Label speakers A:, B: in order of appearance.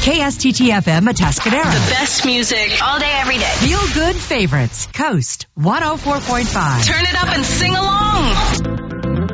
A: KSTT-FM Atascadero.
B: The best music all day, every day.
A: Feel good favorites. Coast 104.5.
B: Turn it up and sing along.